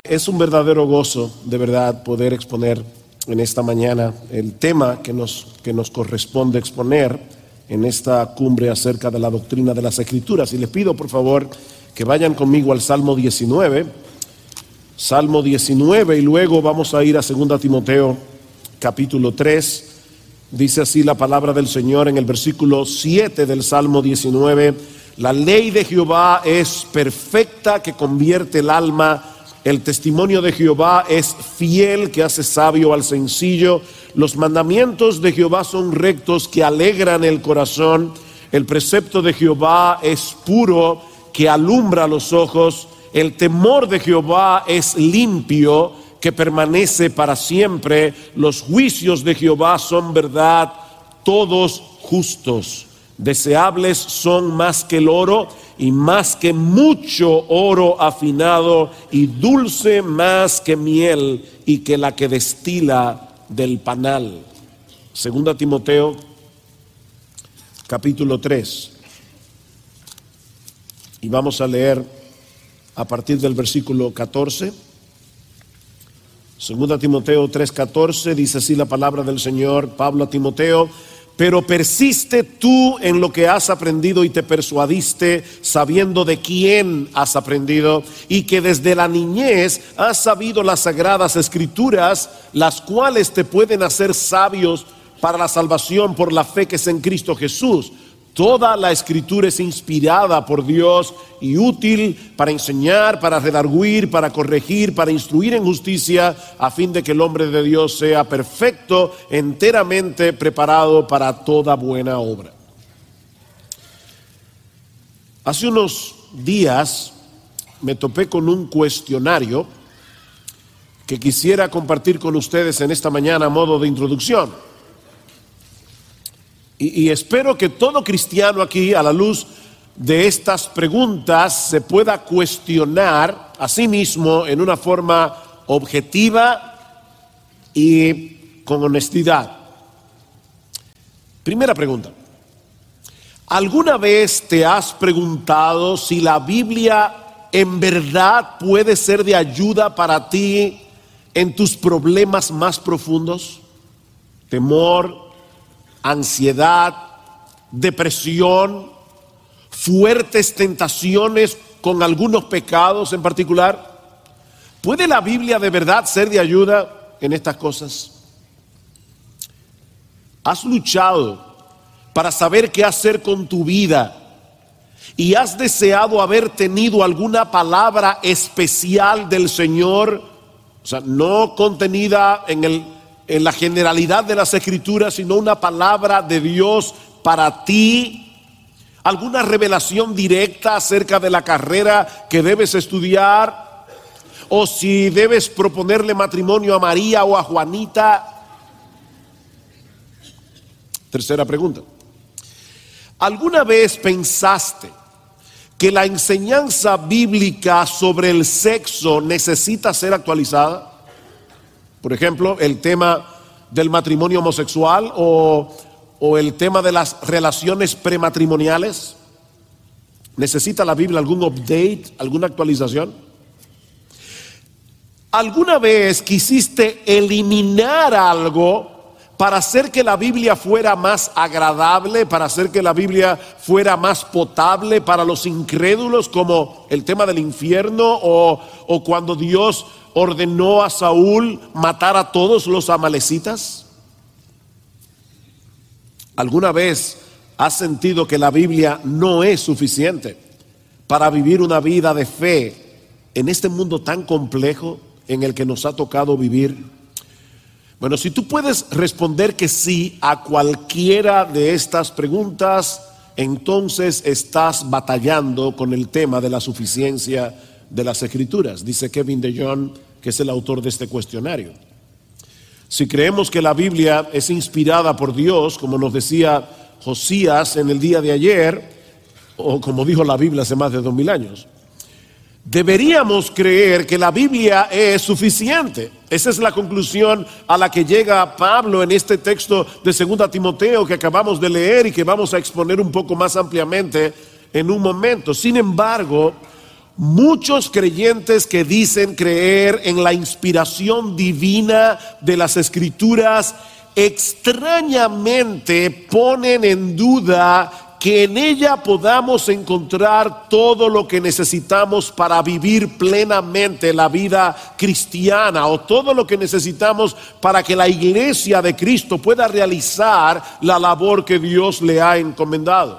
Es un verdadero gozo, de verdad, poder exponer en esta mañana el tema que nos corresponde exponer en esta cumbre acerca de la doctrina de las Escrituras. Y les pido, por favor, que vayan conmigo al Salmo 19. Salmo 19, y luego vamos a ir a 2 Timoteo, capítulo 3. Dice así la palabra del Señor en el versículo 7 del Salmo 19. La ley de Jehová es perfecta, que convierte el alma. El testimonio de Jehová es fiel, que hace sabio al sencillo. Los mandamientos de Jehová son rectos, que alegran el corazón. El precepto de Jehová es puro, que alumbra los ojos. El temor de Jehová es limpio, que permanece para siempre. Los juicios de Jehová son verdad, todos justos. Deseables son más que el oro, y más que mucho oro afinado, y dulce más que miel, y que la que destila del panal. 2 Timoteo, capítulo 3. Y vamos a leer a partir del versículo 14. 2 Timoteo 3:14, dice así la palabra del Señor. Pablo a Timoteo: pero persiste tú en lo que has aprendido y te persuadiste, sabiendo de quién has aprendido, y que desde la niñez has sabido las sagradas escrituras, las cuales te pueden hacer sabios para la salvación por la fe que es en Cristo Jesús. Toda la escritura es inspirada por Dios y útil para enseñar, para redarguir, para corregir, para instruir en justicia, a fin de que el hombre de Dios sea perfecto, enteramente preparado para toda buena obra. Hace unos días me topé con un cuestionario que quisiera compartir con ustedes en esta mañana a modo de introducción. Y espero que todo cristiano aquí, a la luz de estas preguntas, se pueda cuestionar a sí mismo en una forma objetiva y con honestidad. Primera pregunta: ¿alguna vez te has preguntado si la Biblia en verdad puede ser de ayuda para ti en tus problemas más profundos? Temor, ansiedad, depresión, fuertes tentaciones con algunos pecados en particular. ¿Puede la Biblia de verdad ser de ayuda en estas cosas? ¿Has luchado para saber qué hacer con tu vida y has deseado haber tenido alguna palabra especial del Señor? O sea, no contenida en la generalidad de las Escrituras, sino una palabra de Dios para ti, alguna revelación directa acerca de la carrera que debes estudiar, o si debes proponerle matrimonio a María o a Juanita. Tercera pregunta: ¿alguna vez pensaste que la enseñanza bíblica sobre el sexo necesita ser actualizada? Por ejemplo, el tema del matrimonio homosexual o el tema de las relaciones prematrimoniales. ¿Necesita la Biblia algún update, alguna actualización? ¿Alguna vez quisiste eliminar algo para hacer que la Biblia fuera más agradable, para hacer que la Biblia fuera más potable para los incrédulos, como el tema del infierno o cuando Dios ordenó a Saúl matar a todos los amalecitas? ¿Alguna vez has sentido que la Biblia no es suficiente para vivir una vida de fe en este mundo tan complejo en el que nos ha tocado vivir? Bueno, si tú puedes responder que sí a cualquiera de estas preguntas, entonces estás batallando con el tema de la suficiencia de las Escrituras, dice Kevin DeYoung, que es el autor de este cuestionario. Si creemos que la Biblia es inspirada por Dios, como nos decía Josías en el día de ayer, o como dijo la Biblia hace más de 2000 años, deberíamos creer que la Biblia es suficiente. Esa es la conclusión a la que llega Pablo en este texto de 2 Timoteo que acabamos de leer y que vamos a exponer un poco más ampliamente en un momento. Sin embargo, muchos creyentes que dicen creer en la inspiración divina de las Escrituras, extrañamente ponen en duda que en ella podamos encontrar todo lo que necesitamos para vivir plenamente la vida cristiana, o todo lo que necesitamos para que la iglesia de Cristo pueda realizar la labor que Dios le ha encomendado.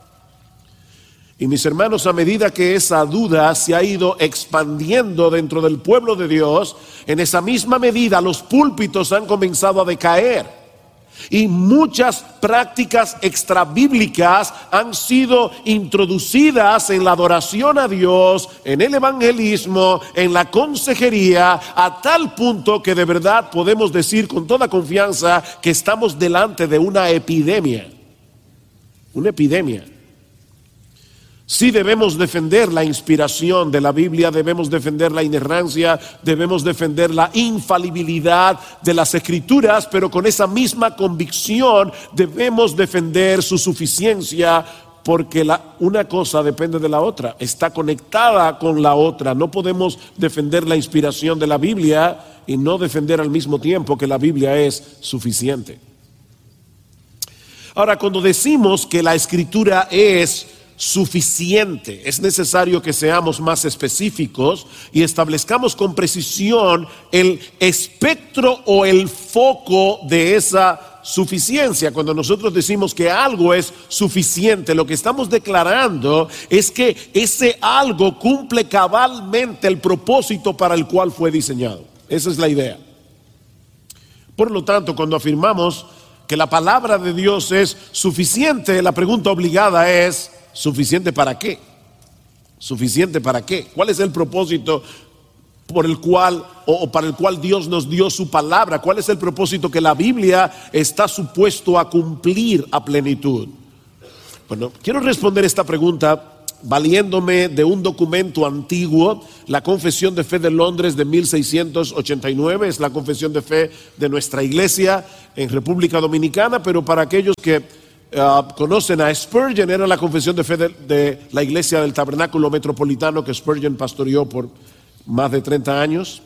Y mis hermanos, a medida que esa duda se ha ido expandiendo dentro del pueblo de Dios, en esa misma medida los púlpitos han comenzado a decaer. Y muchas prácticas extrabíblicas han sido introducidas en la adoración a Dios, en el evangelismo, en la consejería, a tal punto que de verdad podemos decir con toda confianza que estamos delante de una epidemia. Una epidemia. Sí, debemos defender la inspiración de la Biblia, debemos defender la inerrancia, debemos defender la infalibilidad de las Escrituras, pero con esa misma convicción debemos defender su suficiencia, porque una cosa depende de la otra, está conectada con la otra. No podemos defender la inspiración de la Biblia y no defender al mismo tiempo que la Biblia es suficiente. Ahora, cuando decimos que la Escritura es suficiente, es necesario que seamos más específicos y establezcamos con precisión el espectro o el foco de esa suficiencia. Cuando nosotros decimos que algo es suficiente, lo que estamos declarando es que ese algo cumple cabalmente el propósito para el cual fue diseñado. Esa es la idea. Por lo tanto, cuando afirmamos que la palabra de Dios es suficiente, la pregunta obligada es: ¿suficiente para qué? ¿Suficiente para qué? ¿Cuál es el propósito por el cual o para el cual Dios nos dio su palabra? ¿Cuál es el propósito que la Biblia está supuesto a cumplir a plenitud? Bueno, quiero responder esta pregunta valiéndome de un documento antiguo, la Confesión de Fe de Londres de 1689, es la confesión de fe de nuestra iglesia en República Dominicana, pero para aquellos que conocen a Spurgeon, era la confesión de fe de la iglesia del Tabernáculo Metropolitano que Spurgeon pastoreó por más de 30 años.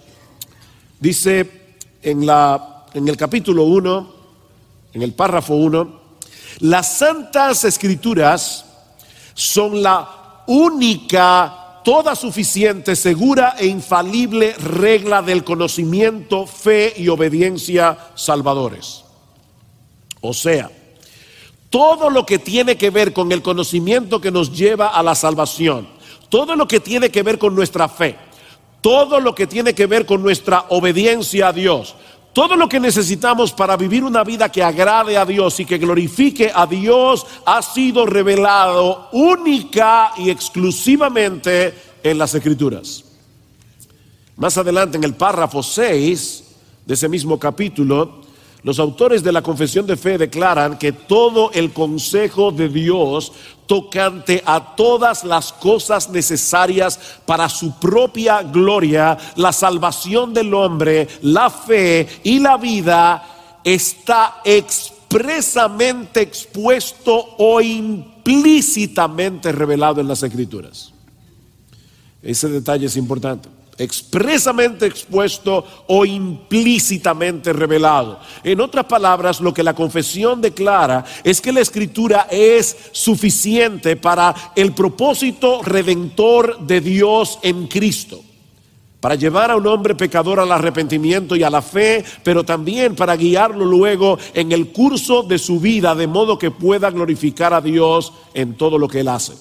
Dice en el capítulo 1, en el párrafo 1, las Santas Escrituras son la única, toda suficiente, segura e infalible regla del conocimiento, fe y obediencia salvadores. O sea, todo lo que tiene que ver con el conocimiento que nos lleva a la salvación, todo lo que tiene que ver con nuestra fe, todo lo que tiene que ver con nuestra obediencia a Dios, todo lo que necesitamos para vivir una vida que agrade a Dios y que glorifique a Dios, ha sido revelado única y exclusivamente en las Escrituras. Más adelante, en el párrafo 6 de ese mismo capítulo, los autores de la Confesión de Fe declaran que todo el consejo de Dios tocante a todas las cosas necesarias para su propia gloria, la salvación del hombre, la fe y la vida, está expresamente expuesto o implícitamente revelado en las Escrituras. Ese detalle es importante. Expresamente expuesto o implícitamente revelado. En otras palabras, lo que la confesión declara es que la Escritura es suficiente para el propósito redentor de Dios en Cristo, para llevar a un hombre pecador al arrepentimiento y a la fe, pero también para guiarlo luego en el curso de su vida, de modo que pueda glorificar a Dios en todo lo que él hace.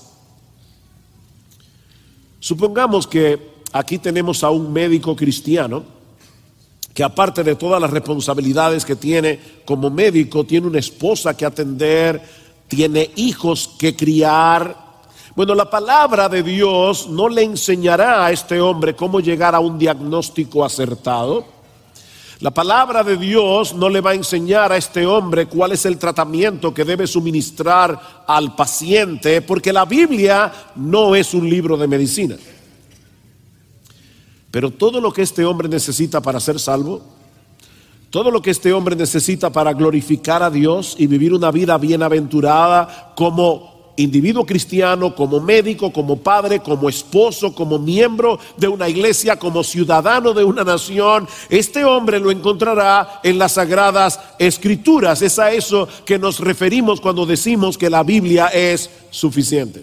Supongamos que aquí tenemos a un médico cristiano que, aparte de todas las responsabilidades que tiene como médico, tiene una esposa que atender, tiene hijos que criar. Bueno, la palabra de Dios no le enseñará a este hombre cómo llegar a un diagnóstico acertado. La palabra de Dios no le va a enseñar a este hombre cuál es el tratamiento que debe suministrar al paciente, porque la Biblia no es un libro de medicina. Pero todo lo que este hombre necesita para ser salvo, todo lo que este hombre necesita para glorificar a Dios y vivir una vida bienaventurada como individuo cristiano, como médico, como padre, como esposo, como miembro de una iglesia, como ciudadano de una nación, este hombre lo encontrará en las Sagradas Escrituras. Es a eso que nos referimos cuando decimos que la Biblia es suficiente.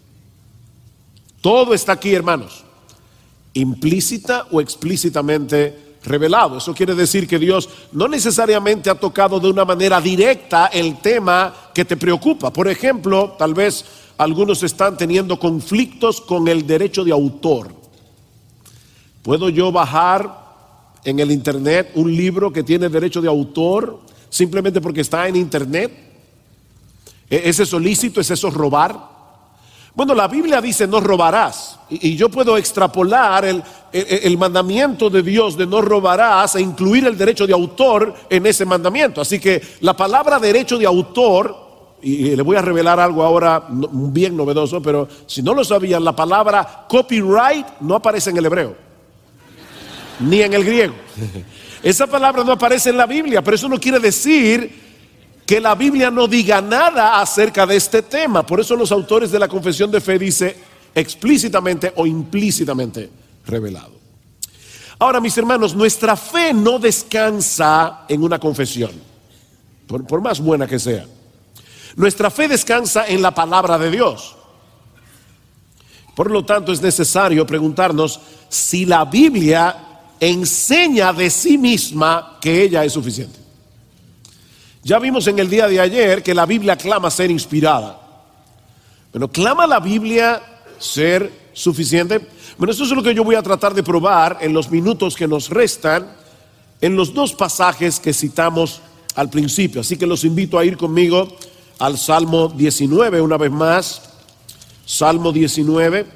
Todo está aquí, hermanos, implícita o explícitamente revelado. Eso quiere decir que Dios no necesariamente ha tocado de una manera directa el tema que te preocupa. Por ejemplo, tal vez algunos están teniendo conflictos con el derecho de autor. ¿Puedo yo bajar en el internet un libro que tiene derecho de autor simplemente porque está en internet? ¿Es eso lícito? ¿Es eso robar? Bueno, la Biblia dice no robarás, y yo puedo extrapolar el mandamiento de Dios de no robarás e incluir el derecho de autor en ese mandamiento. Así que la palabra derecho de autor, y le voy a revelar algo ahora bien novedoso, pero si no lo sabían, la palabra copyright no aparece en el hebreo, ni en el griego. Esa palabra no aparece en la Biblia, pero eso no quiere decir que la Biblia no diga nada acerca de este tema. Por eso los autores de la Confesión de Fe dice explícitamente o implícitamente revelado. Ahora, mis hermanos, nuestra fe no descansa en una confesión, por más buena que sea. Nuestra fe descansa en la palabra de Dios. Por lo tanto, es necesario preguntarnos si la Biblia enseña de sí misma que ella es suficiente. Ya vimos en el día de ayer que la Biblia clama ser inspirada. Bueno, ¿clama la Biblia ser suficiente? Bueno, esto es lo que yo voy a tratar de probar en los minutos que nos restan en los dos pasajes que citamos al principio. Así que los invito a ir conmigo al Salmo 19 una vez más. Salmo 19.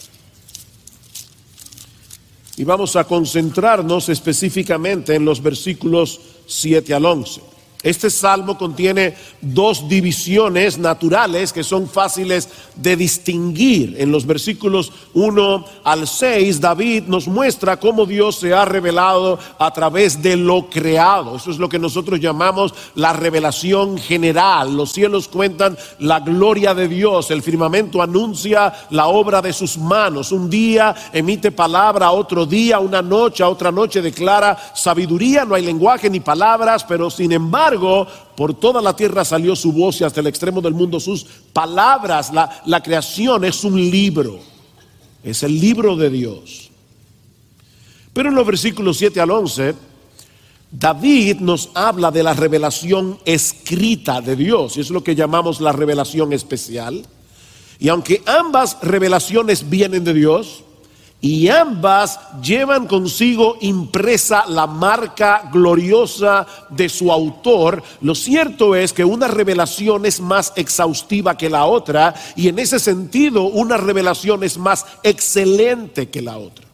Y vamos a concentrarnos específicamente en los versículos 7 al 11. Este salmo contiene dos divisiones naturales que son fáciles de distinguir. En los versículos 1 al 6, David nos muestra cómo Dios se ha revelado a través de lo creado. Eso es lo que nosotros llamamos la revelación general. Los cielos cuentan la gloria de Dios, el firmamento anuncia la obra de sus manos. Un día emite palabra, otro día, una noche, a otra noche declara sabiduría. No hay lenguaje ni palabras, pero sin embargo, por toda la tierra salió su voz y hasta el extremo del mundo sus palabras. La creación es un libro, es el libro de Dios. Pero en los versículos 7 al 11, David nos habla de la revelación escrita de Dios, y es lo que llamamos la revelación especial. Y aunque ambas revelaciones vienen de Dios, y ambas llevan consigo impresa la marca gloriosa de su autor, lo cierto es que una revelación es más exhaustiva que la otra, y en ese sentido una revelación es más excelente que la otra.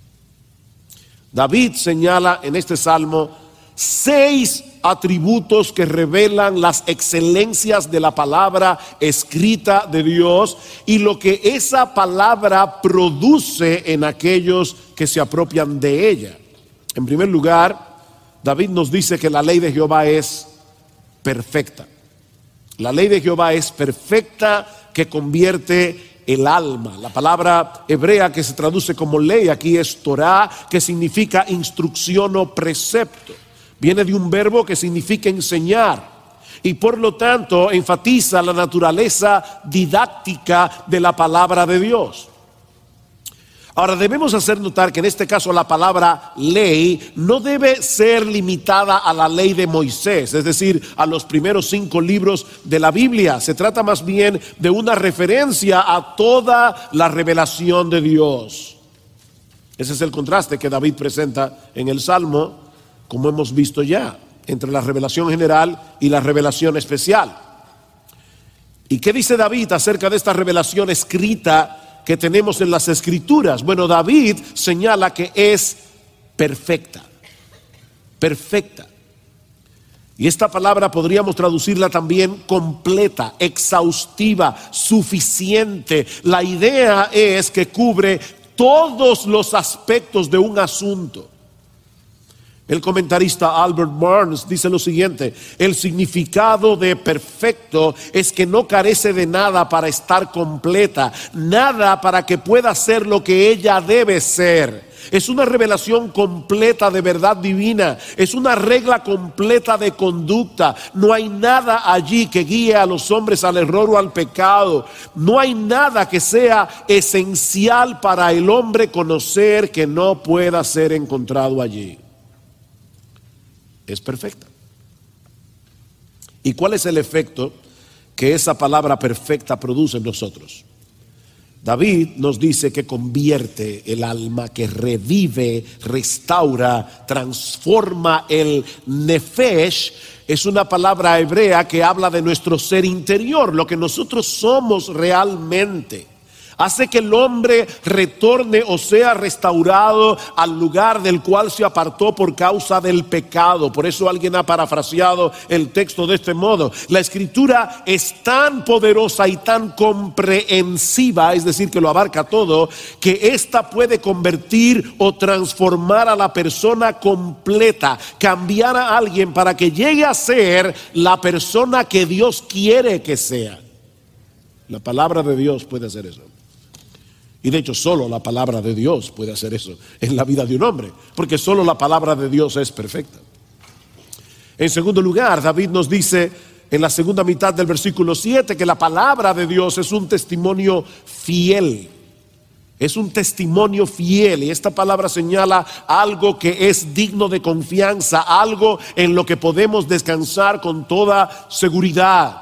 David señala en este salmo 6 atributos que revelan las excelencias de la palabra escrita de Dios y lo que esa palabra produce en aquellos que se apropian de ella. En primer lugar, David nos dice que la ley de Jehová es perfecta. La ley de Jehová es perfecta, que convierte el alma. La palabra hebrea que se traduce como ley aquí es Torah, que significa instrucción o precepto. Viene de un verbo que significa enseñar y por lo tanto enfatiza la naturaleza didáctica de la palabra de Dios. Ahora debemos hacer notar que en este caso la palabra ley no debe ser limitada a la ley de Moisés, es decir, a los primeros 5 libros de la Biblia. Se trata más bien de una referencia a toda la revelación de Dios. Ese es el contraste que David presenta en el Salmo, como hemos visto ya, entre la revelación general y la revelación especial. ¿Y qué dice David acerca de esta revelación escrita que tenemos en las Escrituras? Bueno, David señala que es perfecta, perfecta. Y esta palabra podríamos traducirla también completa, exhaustiva, suficiente. La idea es que cubre todos los aspectos de un asunto. El comentarista Albert Barnes dice lo siguiente: el significado de perfecto es que no carece de nada para estar completa, nada para que pueda ser lo que ella debe ser. Es una revelación completa de verdad divina, es una regla completa de conducta. No hay nada allí que guíe a los hombres al error o al pecado. No hay nada que sea esencial para el hombre conocer que no pueda ser encontrado allí. Es perfecta. ¿Y cuál es el efecto que esa palabra perfecta produce en nosotros? David nos dice que convierte el alma, que revive, restaura, transforma el nefesh. Es una palabra hebrea que habla de nuestro ser interior, lo que nosotros somos realmente. Hace que el hombre retorne o sea restaurado al lugar del cual se apartó por causa del pecado. Por eso alguien ha parafraseado el texto de este modo: la escritura es tan poderosa y tan comprensiva, es decir, que lo abarca todo, que ésta puede convertir o transformar a la persona completa, cambiar a alguien para que llegue a ser la persona que Dios quiere que sea. La palabra de Dios puede hacer eso. Y de hecho solo la palabra de Dios puede hacer eso en la vida de un hombre, porque solo la palabra de Dios es perfecta. En segundo lugar, David nos dice en la segunda mitad del versículo 7 que la palabra de Dios es un testimonio fiel. Es un testimonio fiel, y esta palabra señala algo que es digno de confianza, algo en lo que podemos descansar con toda seguridad.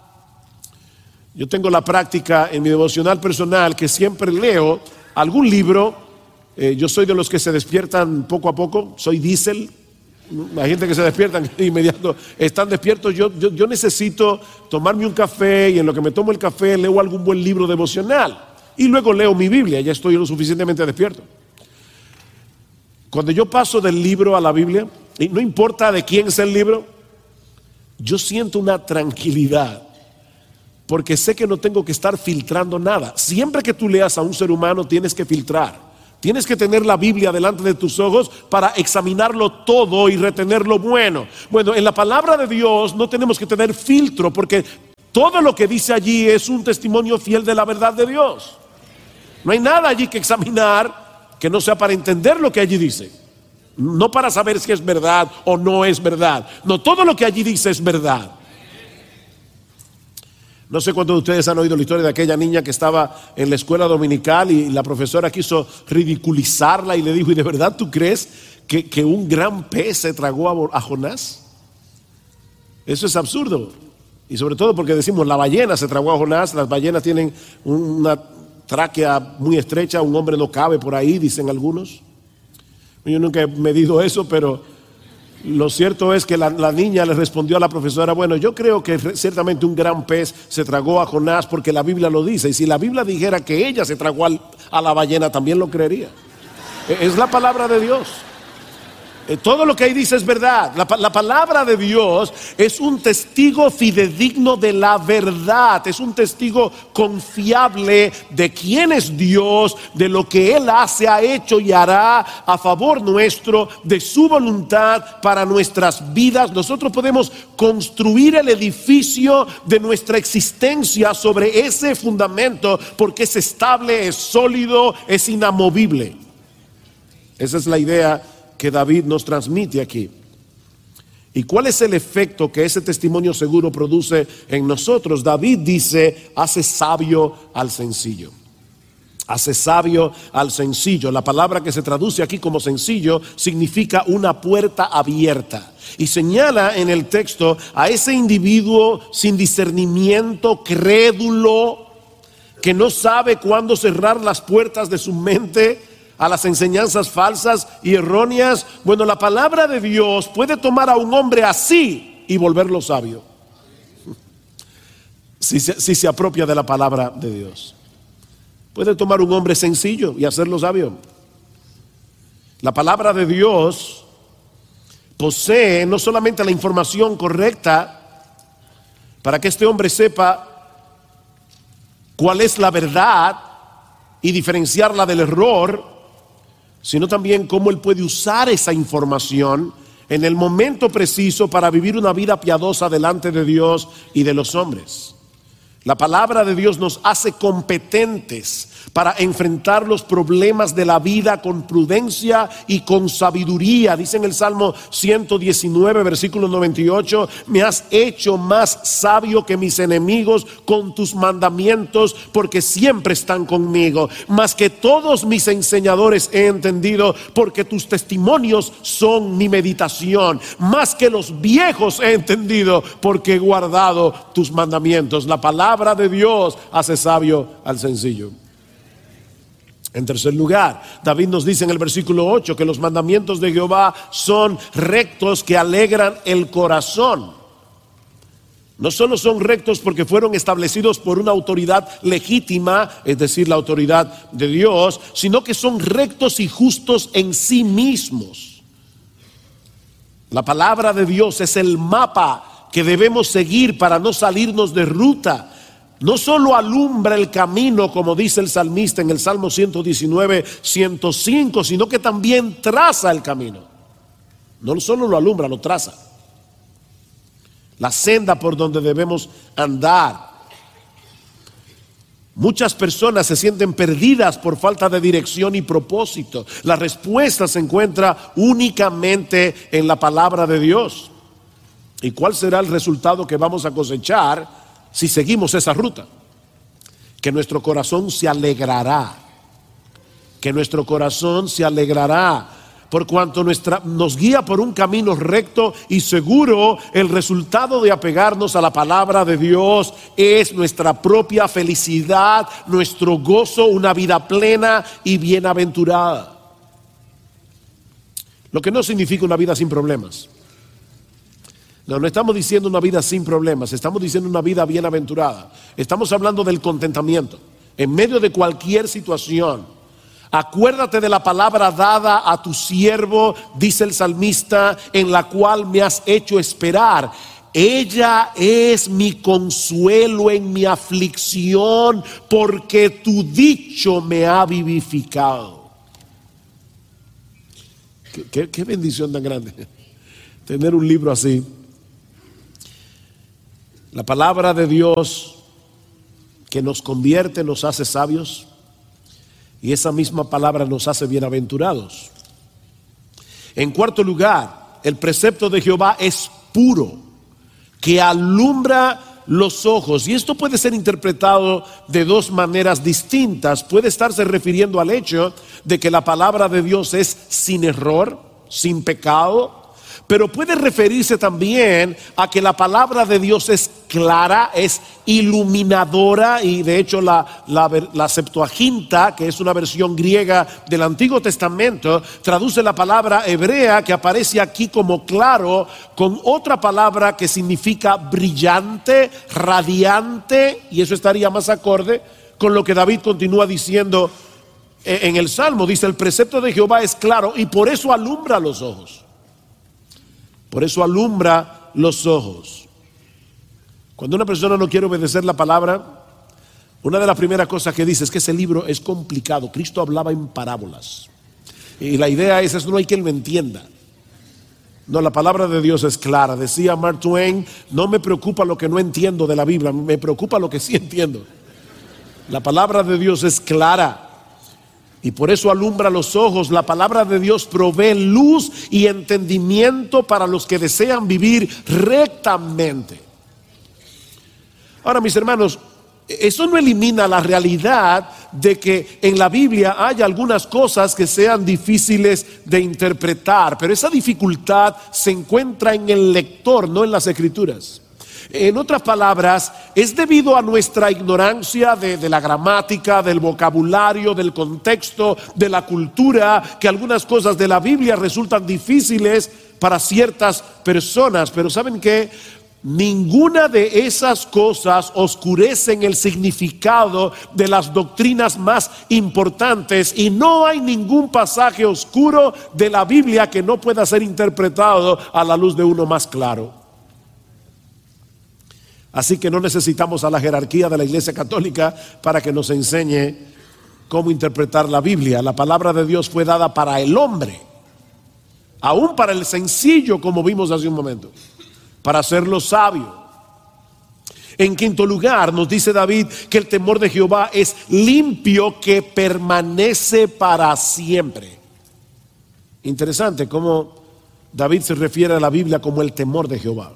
Yo tengo la práctica en mi devocional personal que siempre leo algún libro. Yo soy de los que se despiertan poco a poco, soy diésel. Hay gente que se despiertan inmediato, están despiertos. Yo necesito tomarme un café, y en lo que me tomo el café leo algún buen libro devocional. Y luego leo mi Biblia, ya estoy lo suficientemente despierto. Cuando yo paso del libro a la Biblia, y no importa de quién es el libro, yo siento una tranquilidad, porque sé que no tengo que estar filtrando nada. Siempre que tú leas a un ser humano tienes que filtrar. Tienes que tener la Biblia delante de tus ojos para examinarlo todo y retener lo bueno. Bueno, en la palabra de Dios no tenemos que tener filtro, porque todo lo que dice allí es un testimonio fiel de la verdad de Dios. No hay nada allí que examinar que no sea para entender lo que allí dice, no para saber si es verdad o no es verdad. No, todo lo que allí dice es verdad. No sé cuántos de ustedes han oído la historia de aquella niña que estaba en la escuela dominical y la profesora quiso ridiculizarla y le dijo: ¿y de verdad tú crees que un gran pez se tragó a Jonás? Eso es absurdo. Y sobre todo porque decimos la ballena se tragó a Jonás. Las ballenas tienen una tráquea muy estrecha, un hombre no cabe por ahí, dicen algunos. Yo nunca he medido eso, pero lo cierto es que la niña le respondió a la profesora: bueno, yo creo que ciertamente un gran pez se tragó a Jonás porque la Biblia lo dice, y si la Biblia dijera que ella se tragó a la ballena, también lo creería. Es la palabra de Dios. Todo lo que ahí dice es verdad. La palabra de Dios es un testigo fidedigno de la verdad. Es un testigo confiable de quién es Dios, de lo que Él hace, ha hecho y hará a favor nuestro, de su voluntad para nuestras vidas. Nosotros podemos construir el edificio de nuestra existencia sobre ese fundamento, porque es estable, es sólido, es inamovible. Esa es la idea que David nos transmite aquí. ¿Y cuál es el efecto que ese testimonio seguro produce en nosotros? David dice: hace sabio al sencillo. Hace sabio al sencillo. La palabra que se traduce aquí como sencillo significa una puerta abierta, y señala en el texto a ese individuo sin discernimiento, crédulo, que no sabe cuándo cerrar las puertas de su mente a las enseñanzas falsas y erróneas. Bueno, la palabra de Dios puede tomar a un hombre así y volverlo sabio, si se apropia de la palabra de Dios. Puede tomar un hombre sencillo y hacerlo sabio. La palabra de Dios posee no solamente la información correcta para que este hombre sepa cuál es la verdad y diferenciarla del error, sino también cómo él puede usar esa información en el momento preciso para vivir una vida piadosa delante de Dios y de los hombres. La palabra de Dios nos hace competentes para enfrentar los problemas de la vida con prudencia y con sabiduría. Dice en el Salmo 119, versículo 98, me has hecho más sabio que mis enemigos con tus mandamientos, porque siempre están conmigo. Más que todos mis enseñadores he entendido, porque tus testimonios son mi meditación. Más que los viejos he entendido, porque he guardado tus mandamientos. La palabra de Dios hace sabio al sencillo. En tercer lugar, David nos dice en el versículo 8 que los mandamientos de Jehová son rectos que alegran el corazón. No solo son rectos porque fueron establecidos por una autoridad legítima, es decir, la autoridad de Dios, sino que son rectos y justos en sí mismos. La palabra de Dios es el mapa que debemos seguir para no salirnos de ruta. No solo alumbra el camino, como dice el salmista en el Salmo 119, 105, sino que también traza el camino. No solo lo alumbra, lo traza. La senda por donde debemos andar. Muchas personas se sienten perdidas por falta de dirección y propósito. La respuesta se encuentra únicamente en la palabra de Dios. ¿Y cuál será el resultado que vamos a cosechar si seguimos esa ruta? Que nuestro corazón se alegrará. Que nuestro corazón se alegrará. Por cuanto nos guía por un camino recto y seguro, el resultado de apegarnos a la palabra de Dios es nuestra propia felicidad, nuestro gozo, una vida plena y bienaventurada. Lo que no significa una vida sin problemas. No estamos diciendo una vida sin problemas, estamos diciendo una vida bienaventurada. Estamos hablando del contentamiento en medio de cualquier situación. Acuérdate de la palabra dada a tu siervo, dice el salmista, en la cual me has hecho esperar. Ella es mi consuelo en mi aflicción, porque tu dicho me ha vivificado. Qué bendición tan grande tener un libro así. La palabra de Dios que nos convierte, nos hace sabios, y esa misma palabra nos hace bienaventurados. En cuarto lugar, el precepto de Jehová es puro, que alumbra los ojos. Y esto puede ser interpretado de dos maneras distintas. Puede estarse refiriendo al hecho de que la palabra de Dios es sin error, sin pecado. Pero puede referirse también a que la palabra de Dios es clara, es iluminadora, y de hecho la Septuaginta, que es una versión griega del Antiguo Testamento, traduce la palabra hebrea que aparece aquí como claro con otra palabra que significa brillante, radiante, y eso estaría más acorde con lo que David continúa diciendo en el Salmo. Dice: el precepto de Jehová es claro y por eso alumbra los ojos. Por eso alumbra los ojos. Cuando una persona no quiere obedecer la palabra, una de las primeras cosas que dice es que ese libro es complicado. Cristo hablaba en parábolas. Y la idea es, eso no hay quien lo entienda. No, la palabra de Dios es clara. Decía Mark Twain: no me preocupa lo que no entiendo de la Biblia, me preocupa lo que sí entiendo. La palabra de Dios es clara. Y por eso alumbra los ojos. La palabra de Dios provee luz y entendimiento para los que desean vivir rectamente. Ahora, mis hermanos, eso no elimina la realidad de que en la Biblia hay algunas cosas que sean difíciles de interpretar, pero esa dificultad se encuentra en el lector, no en las Escrituras. En otras palabras, es debido a nuestra ignorancia de la gramática, del vocabulario, del contexto, de la cultura, que algunas cosas de la Biblia resultan difíciles para ciertas personas. Pero ¿saben qué? Ninguna de esas cosas oscurecen el significado de las doctrinas más importantes, y no hay ningún pasaje oscuro de la Biblia que no pueda ser interpretado a la luz de uno más claro. Así que no necesitamos a la jerarquía de la Iglesia Católica para que nos enseñe cómo interpretar la Biblia. La palabra de Dios fue dada para el hombre, aún para el sencillo, como vimos hace un momento, para hacerlo sabio. En quinto lugar, nos dice David que el temor de Jehová es limpio, que permanece para siempre. Interesante cómo David se refiere a la Biblia como el temor de Jehová.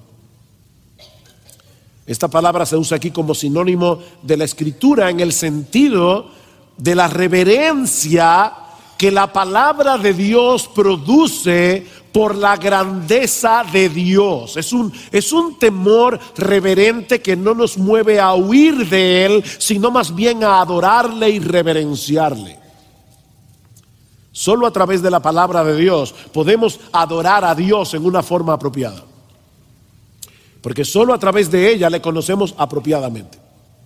Esta palabra se usa aquí como sinónimo de la Escritura en el sentido de la reverencia que la palabra de Dios produce por la grandeza de Dios. Es un temor reverente que no nos mueve a huir de Él, sino más bien a adorarle y reverenciarle. Solo a través de la palabra de Dios podemos adorar a Dios en una forma apropiada, porque solo a través de ella le conocemos apropiadamente.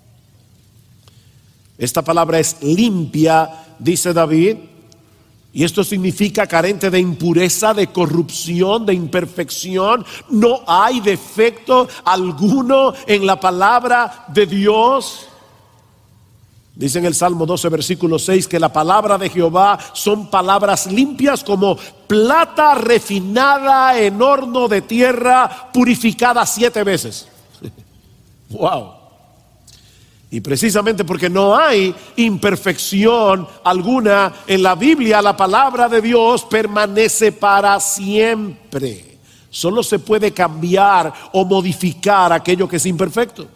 Esta palabra es limpia, dice David, y esto significa carente de impureza, de corrupción, de imperfección. No hay defecto alguno en la palabra de Dios. Dice en el Salmo 12, versículo 6, que la palabra de Jehová son palabras limpias como plata refinada en horno de tierra, purificada 7 veces. Wow. Y precisamente porque no hay imperfección alguna en la Biblia, la palabra de Dios permanece para siempre. Solo se puede cambiar o modificar aquello que es imperfecto.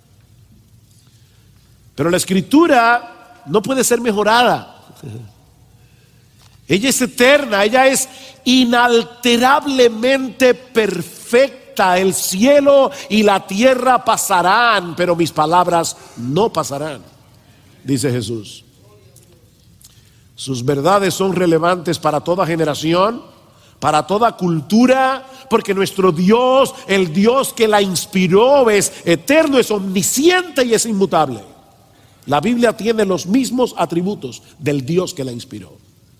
Pero la Escritura no puede ser mejorada. Ella es eterna, ella es inalterablemente perfecta. El cielo y la tierra pasarán, pero mis palabras no pasarán, dice Jesús. Sus verdades son relevantes para toda generación, para toda cultura, porque nuestro Dios, el Dios que la inspiró, es eterno, es omnisciente y es inmutable. La Biblia tiene los mismos atributos del Dios que la inspiró.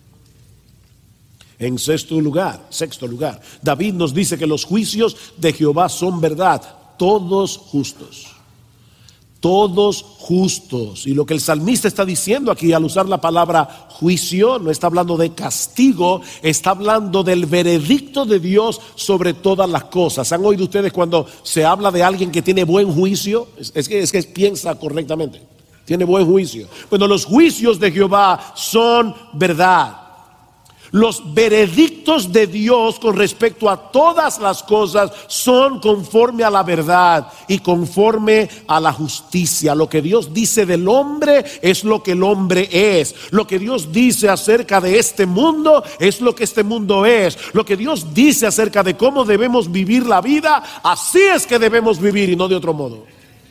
En sexto lugar, David nos dice que los juicios de Jehová son verdad, todos justos. Todos justos. Y lo que el salmista está diciendo aquí al usar la palabra juicio, no está hablando de castigo, está hablando del veredicto de Dios sobre todas las cosas. ¿Han oído ustedes cuando se habla de alguien que tiene buen juicio? Es que piensa correctamente, tiene buen juicio. Bueno, los juicios de Jehová son verdad. Los veredictos de Dios con respecto a todas las cosas son conforme a la verdad y conforme a la justicia. Lo que Dios dice del hombre es lo que el hombre es. Lo que Dios dice acerca de este mundo es lo que este mundo es. Lo que Dios dice acerca de cómo debemos vivir la vida, así es que debemos vivir y no de otro modo.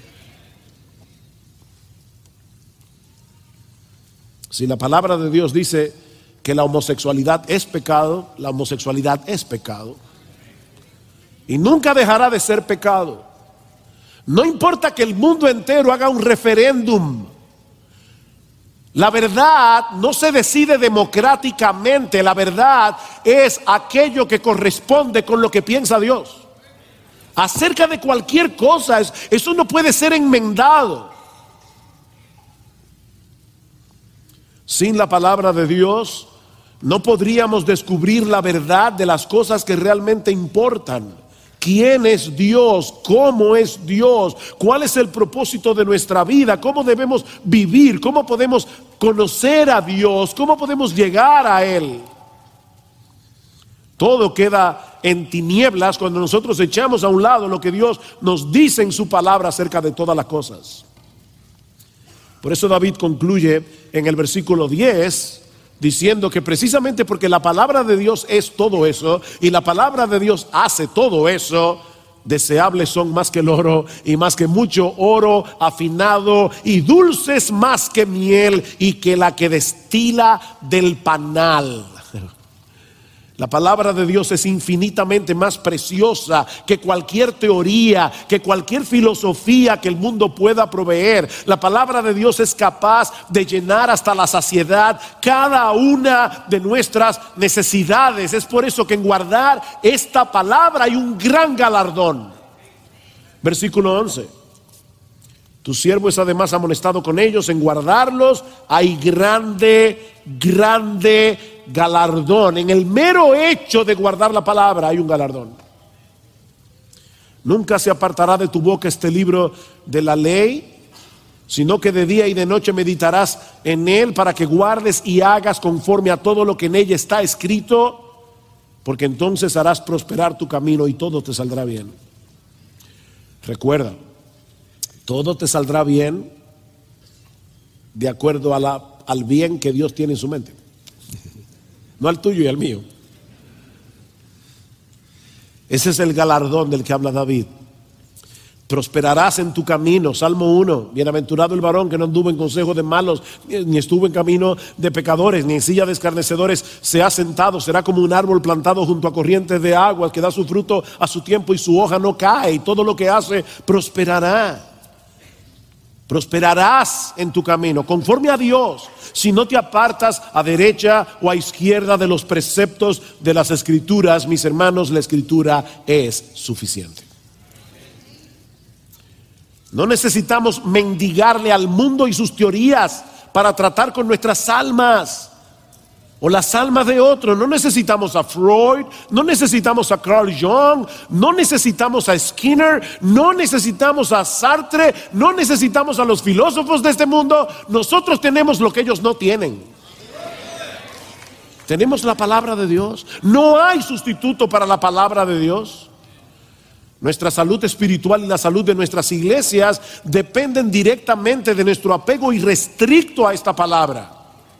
Si la palabra de Dios dice que la homosexualidad es pecado, la homosexualidad es pecado y nunca dejará de ser pecado. No importa que el mundo entero haga un referéndum, la verdad no se decide democráticamente, la verdad es aquello que corresponde con lo que piensa Dios acerca de cualquier cosa. Eso no puede ser enmendado. Sin la palabra de Dios no podríamos descubrir la verdad de las cosas que realmente importan. ¿Quién es Dios? ¿Cómo es Dios? ¿Cuál es el propósito de nuestra vida? ¿Cómo debemos vivir? ¿Cómo podemos conocer a Dios? ¿Cómo podemos llegar a Él? Todo queda en tinieblas cuando nosotros echamos a un lado lo que Dios nos dice en su palabra acerca de todas las cosas. Por eso David concluye en el versículo 10 diciendo que precisamente porque la palabra de Dios es todo eso y la palabra de Dios hace todo eso, deseables son más que el oro y más que mucho oro afinado y dulces más que miel y que la que destila del panal. La palabra de Dios es infinitamente más preciosa que cualquier teoría, que cualquier filosofía que el mundo pueda proveer. La palabra de Dios es capaz de llenar hasta la saciedad cada una de nuestras necesidades. Es por eso que en guardar esta palabra hay un gran galardón. Versículo 11. Tu siervo es además amonestado con ellos en guardarlos. Hay grande galardón. En el mero hecho de guardar la palabra hay un galardón. Nunca se apartará de tu boca este libro de la ley, sino que de día y de noche meditarás en él, para que guardes y hagas conforme a todo lo que en ella está escrito, porque entonces harás prosperar tu camino y todo te saldrá bien. Recuerda, todo te saldrá bien de acuerdo al bien que Dios tiene en su mente, no al tuyo y al mío. Ese es el galardón del que habla David. Prosperarás en tu camino. Salmo 1. Bienaventurado el varón que no anduvo en consejo de malos, ni estuvo en camino de pecadores, ni en silla de escarnecedores se ha sentado. Será como un árbol plantado junto a corrientes de aguas, que da su fruto a su tiempo y su hoja no cae, y todo lo que hace prosperará. Prosperarás en tu camino, conforme a Dios, si no te apartas a derecha o a izquierda de los preceptos de las Escrituras. Mis hermanos, la Escritura es suficiente. No necesitamos mendigarle al mundo y sus teorías para tratar con nuestras almas o las almas de otros. No necesitamos a Freud, no necesitamos a Carl Jung, no necesitamos a Skinner, no necesitamos a Sartre, no necesitamos a los filósofos de este mundo. Nosotros tenemos lo que ellos no tienen. Tenemos la palabra de Dios. No hay sustituto para la palabra de Dios. Nuestra salud espiritual y la salud de nuestras iglesias dependen directamente de nuestro apego irrestricto a esta palabra.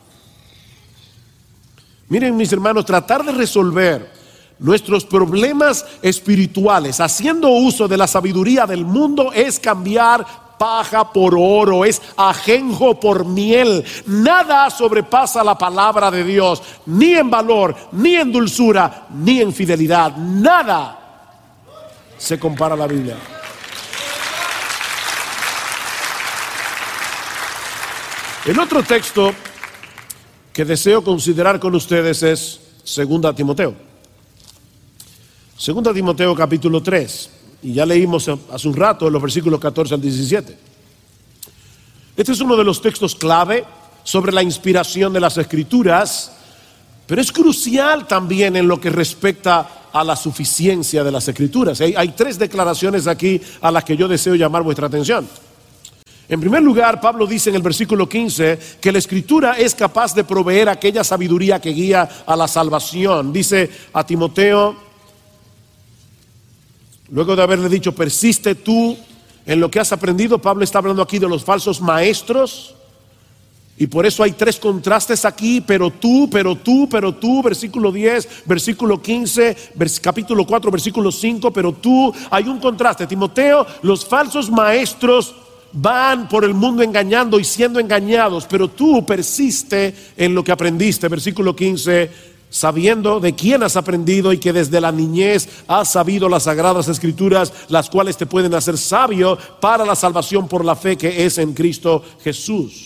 Miren, mis hermanos, tratar de resolver nuestros problemas espirituales haciendo uso de la sabiduría del mundo es cambiar paja por oro, es ajenjo por miel. Nada sobrepasa la palabra de Dios, ni en valor, ni en dulzura, ni en fidelidad. Nada se compara a la Biblia. El otro texto que deseo considerar con ustedes es 2 Timoteo. 2 Timoteo capítulo 3. Y ya leímos hace un rato los versículos 14 al 17. Este es uno de los textos clave sobre la inspiración de las Escrituras, pero es crucial también en lo que respecta a la suficiencia de las Escrituras. Hay tres declaraciones aquí a las que yo deseo llamar vuestra atención. En primer lugar, Pablo dice en el versículo 15 que la Escritura es capaz de proveer aquella sabiduría que guía a la salvación. Dice a Timoteo, luego de haberle dicho, persiste tú en lo que has aprendido. Pablo está hablando aquí de los falsos maestros. Y por eso hay tres contrastes aquí, pero tú, versículo 10, versículo 15, capítulo 4, versículo 5, pero tú, hay un contraste. Timoteo, los falsos maestros van por el mundo engañando y siendo engañados, pero tú persiste en lo que aprendiste. Versículo 15, sabiendo de quién has aprendido y que desde la niñez has sabido las sagradas Escrituras, las cuales te pueden hacer sabio para la salvación por la fe que es en Cristo Jesús.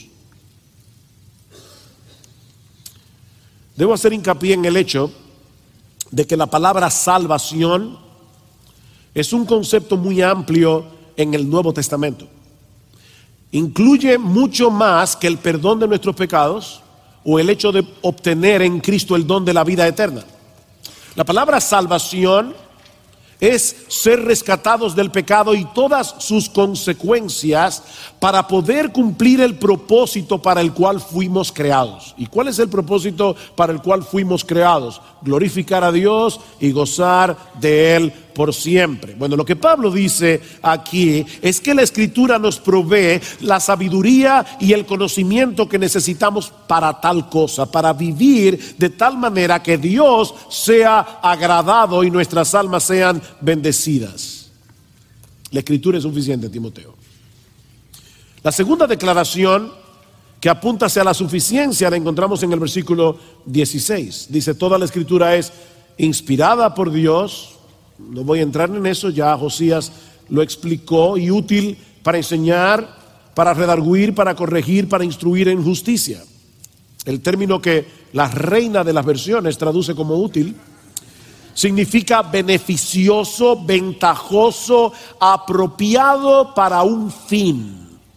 Debo hacer hincapié en el hecho de que la palabra salvación es un concepto muy amplio en el Nuevo Testamento. Incluye mucho más que el perdón de nuestros pecados o el hecho de obtener en Cristo el don de la vida eterna. La palabra salvación es ser rescatados del pecado y todas sus consecuencias para poder cumplir el propósito para el cual fuimos creados. ¿Y cuál es el propósito para el cual fuimos creados? Glorificar a Dios y gozar de Él por siempre. Bueno, lo que Pablo dice aquí es que la Escritura nos provee la sabiduría y el conocimiento que necesitamos para tal cosa, para vivir de tal manera que Dios sea agradado y nuestras almas sean bendecidas. La Escritura es suficiente, Timoteo. La segunda declaración que apunta hacia la suficiencia la encontramos en el versículo 16. Dice, toda la Escritura es inspirada por Dios. No voy a entrar en eso, ya Josías lo explicó, y útil para enseñar, para redarguir, para corregir, para instruir en justicia. El término que la Reina de las Versiones traduce como útil significa beneficioso, ventajoso, apropiado para un fin.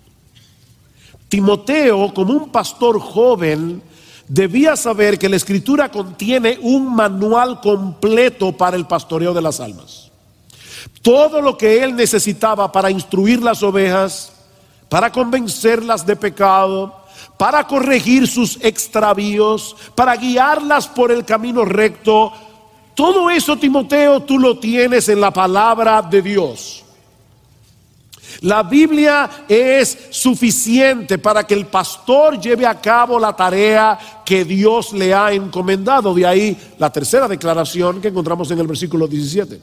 Timoteo, como un pastor joven, debía saber que la Escritura contiene un manual completo para el pastoreo de las almas. Todo lo que él necesitaba para instruir las ovejas, para convencerlas de pecado, para corregir sus extravíos, para guiarlas por el camino recto. Todo eso, Timoteo, tú lo tienes en la palabra de Dios. La Biblia es suficiente para que el pastor lleve a cabo la tarea que Dios le ha encomendado. De ahí la tercera declaración que encontramos en el versículo 17.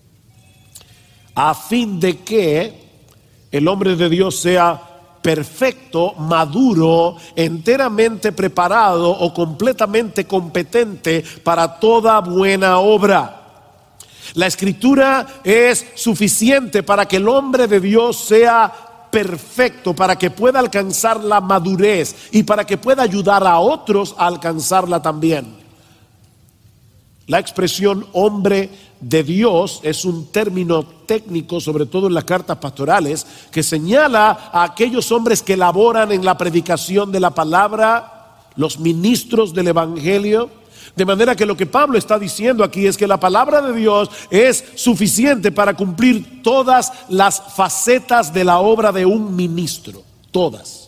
A fin de que el hombre de Dios sea perfecto, maduro, enteramente preparado o completamente competente para toda buena obra. La Escritura es suficiente para que el hombre de Dios sea perfecto, para que pueda alcanzar la madurez y para que pueda ayudar a otros a alcanzarla también. La expresión hombre de Dios es un término técnico, sobre todo en las cartas pastorales, que señala a aquellos hombres que laboran en la predicación de la palabra, los ministros del evangelio. De manera que lo que Pablo está diciendo aquí es que la palabra de Dios es suficiente para cumplir todas las facetas de la obra de un ministro. Todas,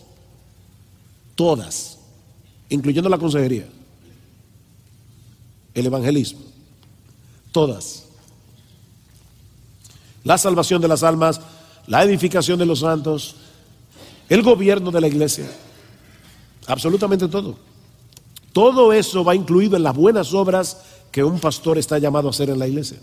incluyendo la consejería, el evangelismo, todas. La salvación de las almas, la edificación de los santos, el gobierno de la iglesia, absolutamente todo. Todo eso va incluido en las buenas obras que un pastor está llamado a hacer en la iglesia.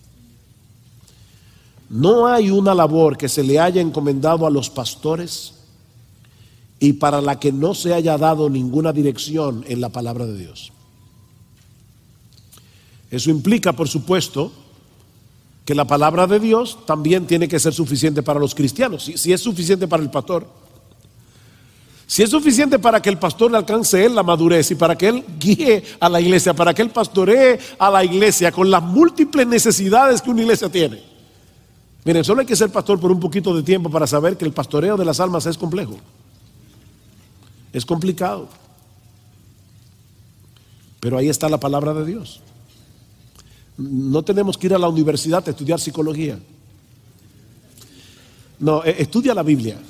No hay una labor que se le haya encomendado a los pastores y para la que no se haya dado ninguna dirección en la palabra de Dios. Eso implica, por supuesto, que la palabra de Dios también tiene que ser suficiente para los cristianos. Si es suficiente para el pastor, si es suficiente para que el pastor alcance él la madurez y para que él guíe a la iglesia, para que él pastoree a la iglesia con las múltiples necesidades que una iglesia tiene. Miren, solo hay que ser pastor por un poquito de tiempo para saber que el pastoreo de las almas es complejo. Es complicado. Pero ahí está la palabra de Dios. No tenemos que ir a la universidad a estudiar psicología. No, estudia la Biblia.